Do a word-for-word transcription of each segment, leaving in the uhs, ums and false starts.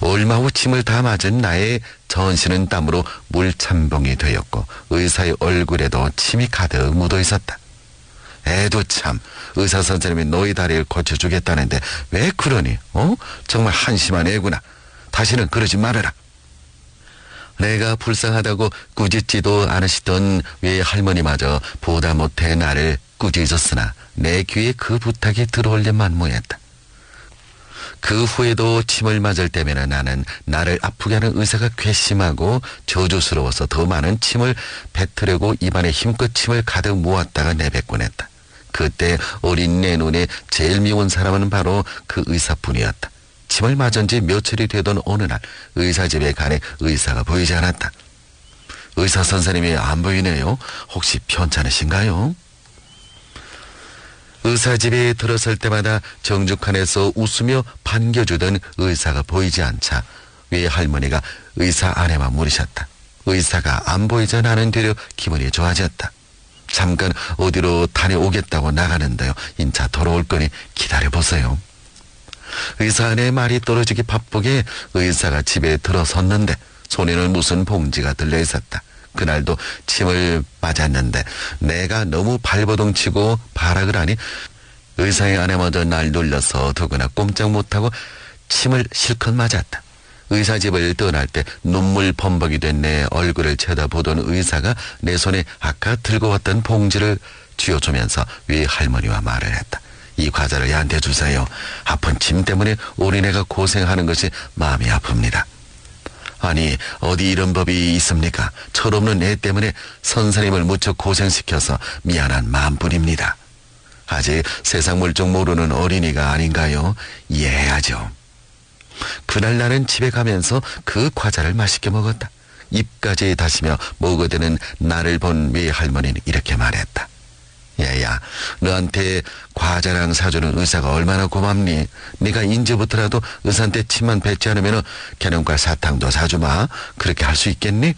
얼마 후 침을 다 맞은 나의 전신은 땀으로 물참봉이 되었고 의사의 얼굴에도 침이 가득 묻어 있었다. 애도 참, 의사 선생님이 너희 다리를 고쳐주겠다는데 왜 그러니? 어? 정말 한심한 애구나. 다시는 그러지 말아라. 내가 불쌍하다고 꾸짖지도 않으시던 외할머니마저 보다 못해 나를 꾸짖었으나 내 귀에 그 부탁이 들어올려 만무했다. 그 후에도 침을 맞을 때면 나는 나를 아프게 하는 의사가 괘씸하고 저주스러워서 더 많은 침을 뱉으려고 입안에 힘껏 침을 가득 모았다가 내뱉곤 했다. 그때 어린 내 눈에 제일 미운 사람은 바로 그 의사뿐이었다. 침을 맞은 지 며칠이 되던 어느 날 의사 집에 가니 의사가 보이지 않았다. 의사 선생님이 안 보이네요. 혹시 편찮으신가요? 의사 집에 들어설 때마다 정죽한에서 웃으며 반겨주던 의사가 보이지 않자 외할머니가 의사 아내만 물으셨다. 의사가 안 보이자 나는 되려 기분이 좋아졌다. 잠깐 어디로 다녀오겠다고 나가는데요. 인차 돌아올 거니 기다려보세요. 의사 아내의 말이 떨어지기 바쁘게 의사가 집에 들어섰는데 손에는 무슨 봉지가 들려있었다. 그날도 침을 맞았는데 내가 너무 발버둥치고 발악을 하니 의사의 아내마저 날 놀려서 더구나 꼼짝 못하고 침을 실컷 맞았다. 의사 집을 떠날 때 눈물 범벅이 된 내 얼굴을 쳐다보던 의사가 내 손에 아까 들고 왔던 봉지를 쥐어주면서 외할머니와 말을 했다. 이 과자를 얘한테 주세요. 아픈 침 때문에 어린애가 고생하는 것이 마음이 아픕니다. 아니 어디 이런 법이 있습니까? 철없는 애 때문에 선생님을 무척 고생시켜서 미안한 마음뿐입니다. 아직 세상 물정 모르는 어린이가 아닌가요? 이해해야죠. 그날 나는 집에 가면서 그 과자를 맛있게 먹었다. 입까지 다시며 먹어대는 나를 본 외할머니는 이렇게 말했다. 얘야, 너한테 과자랑 사주는 의사가 얼마나 고맙니? 네가 인제부터라도 의사한테 침만 뱉지 않으면 개념갈 사탕도 사주마. 그렇게 할 수 있겠니?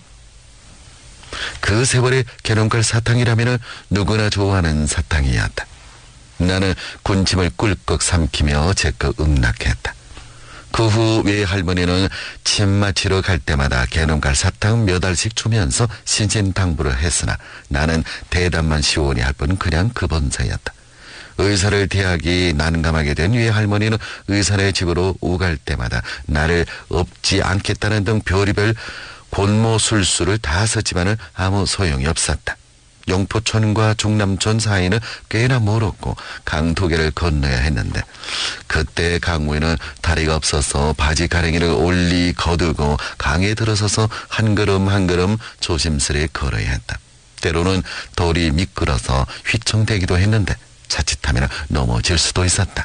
그 세월의 개념갈 사탕이라면 누구나 좋아하는 사탕이었다. 나는 군침을 꿀꺽 삼키며 제껏 응낙했다. 그 후 외할머니는 침 맞히러 갈 때마다 개놈갈 사탕 몇 알씩 주면서 신신당부를 했으나 나는 대답만 시원히 할 뿐 그냥 그 본사였다. 의사를 대하기 난감하게 된 외할머니는 의사네 집으로 오갈 때마다 나를 업지 않겠다는 등 별의별 곤모술수를 다 썼지만은 아무 소용이 없었다. 영포촌과 중남촌 사이는 꽤나 멀었고 강도계를 건너야 했는데 그때 강우에는 다리가 없어서 바지 가랭이를 올리 거두고 강에 들어서서 한 걸음 한 걸음 조심스레 걸어야 했다. 때로는 돌이 미끄러서 휘청대기도 했는데 자칫하면 넘어질 수도 있었다.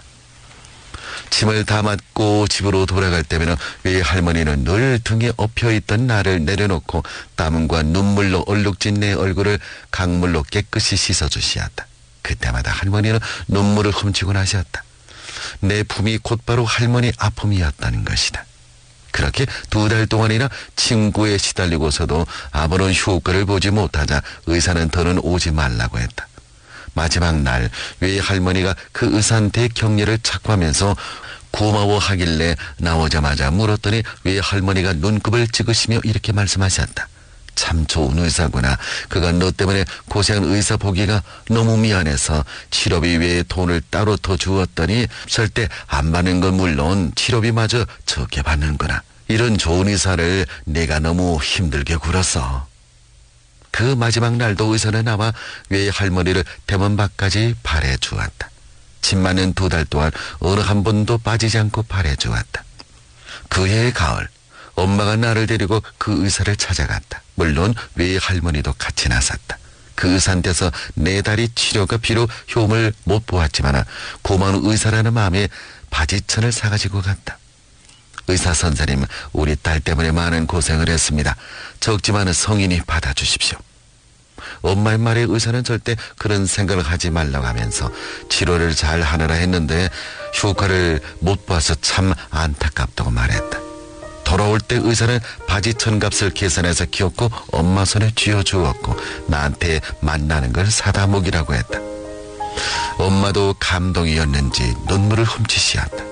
침을 다 맞고 집으로 돌아갈 때면 외할머니는 늘 등에 엎혀있던 나를 내려놓고 땀과 눈물로 얼룩진 내 얼굴을 강물로 깨끗이 씻어주시었다. 그때마다 할머니는 눈물을 훔치고 나셨다. 내 품이 곧바로 할머니 아픔이었다는 것이다. 그렇게 두 달 동안이나 친구에 시달리고서도 아무런 효과를 보지 못하자 의사는 더는 오지 말라고 했다. 마지막 날 외할머니가 그 의사한테 격려를 착고하면서 고마워하길래 나오자마자 물었더니 외할머니가 눈곱을 찍으시며 이렇게 말씀하셨다. 참 좋은 의사구나. 그가 너 때문에 고생한 의사 보기가 너무 미안해서 치료비 외에 돈을 따로 더 주었더니 절대 안 받는 건 물론 치료비마저 적게 받는구나. 이런 좋은 의사를 내가 너무 힘들게 굴었어. 그 마지막 날도 의사는 나와 외할머니를 대문 밖까지 발해 주었다. 침 맞는 두 달 동안 어느 한 번도 빠지지 않고 발해 주었다. 그해의 가을, 엄마가 나를 데리고 그 의사를 찾아갔다. 물론 외할머니도 같이 나섰다. 그 의사한테서 내 다리 치료가 비록 효험을 못 보았지만 고마운 의사라는 마음에 바지천을 사가지고 갔다. 의사 선생님, 우리 딸 때문에 많은 고생을 했습니다. 적지만은 성인이 받아주십시오. 엄마의 말에 의사는 절대 그런 생각을 하지 말라고 하면서 치료를 잘 하느라 했는데 효과를 못 봐서 참 안타깝다고 말했다. 돌아올 때 의사는 바지천 값을 계산해서 키웠고 엄마 손에 쥐어주었고 나한테 만나는 걸 사다 먹이라고 했다. 엄마도 감동이었는지 눈물을 훔치시었다.